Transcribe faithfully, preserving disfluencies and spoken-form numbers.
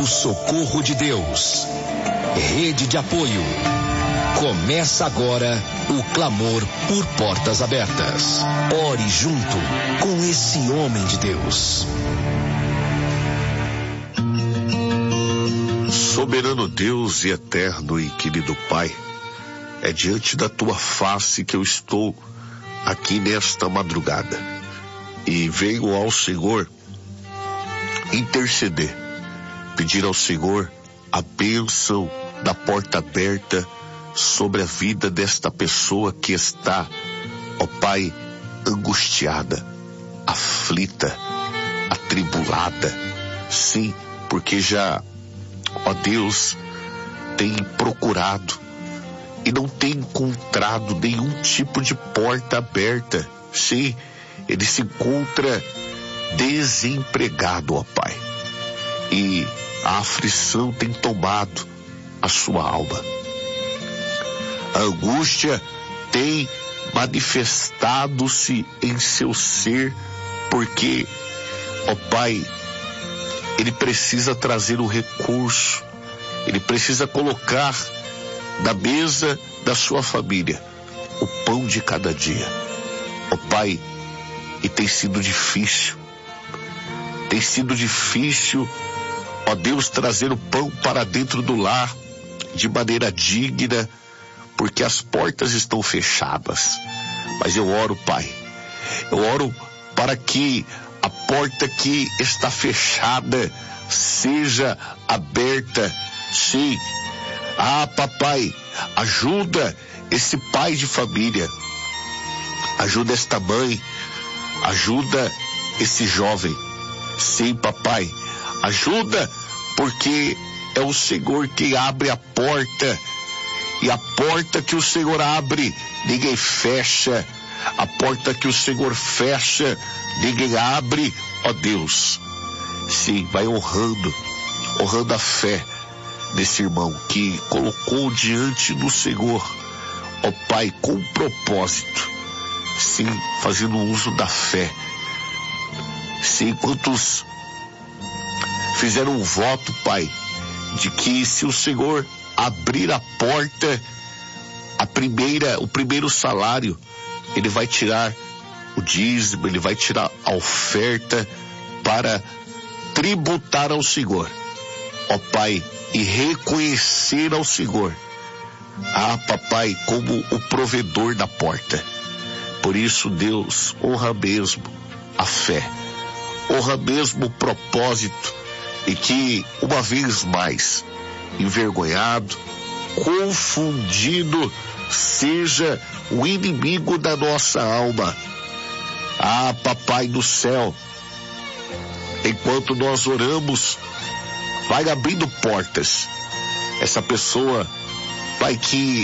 O socorro de Deus. Rede de apoio. Começa agora o clamor por portas abertas. Ore junto com esse homem de Deus. Soberano Deus e eterno e querido Pai, é diante da tua face que eu estou aqui nesta madrugada e venho ao Senhor interceder, pedir ao Senhor a bênção da porta aberta sobre a vida desta pessoa que está, ó Pai, angustiada, aflita, atribulada. Sim, porque já, ó Deus, tem procurado e não tem encontrado nenhum tipo de porta aberta. Sim, ele se encontra desempregado, ó Pai, e a aflição tem tomado a sua alma. A angústia tem manifestado-se em seu ser, porque, ó Pai, ele precisa trazer o recurso, ele precisa colocar na mesa da sua família o pão de cada dia. Ó Pai, e tem sido difícil, tem sido difícil, ó Deus, trazer o pão para dentro do lar de maneira digna, porque as portas estão fechadas. Mas eu oro, Pai, eu oro para que a porta que está fechada seja aberta. Sim. Ah, papai, ajuda esse pai de família, ajuda esta mãe, ajuda esse jovem. Sim, papai, ajuda, porque é o Senhor que abre a porta, e a porta que o Senhor abre, ninguém fecha. A porta que o Senhor fecha, ninguém abre, ó Deus. Sim, vai honrando, honrando a fé desse irmão que colocou diante do Senhor, ó Pai, com propósito. Sim, fazendo uso da fé. Sim, quantos fizeram um voto, Pai, de que se o Senhor abrir a porta, a primeira, o primeiro salário, ele vai tirar o dízimo, ele vai tirar a oferta para tributar ao Senhor, ó Pai, e reconhecer ao Senhor, ah, papai, como o provedor da porta. Por isso, Deus, honra mesmo a fé, honra mesmo o propósito, e que uma vez mais, envergonhado, confundido, seja o inimigo da nossa alma. Ah, papai do céu, enquanto nós oramos, vai abrindo portas. Essa pessoa, Pai, que